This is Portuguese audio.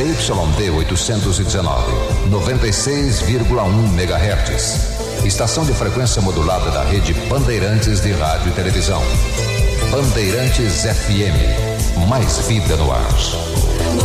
ZYD 819, 96,1 MHz. Estação de frequência modulada da rede Bandeirantes de Rádio e Televisão. Bandeirantes FM. Mais vida no ar.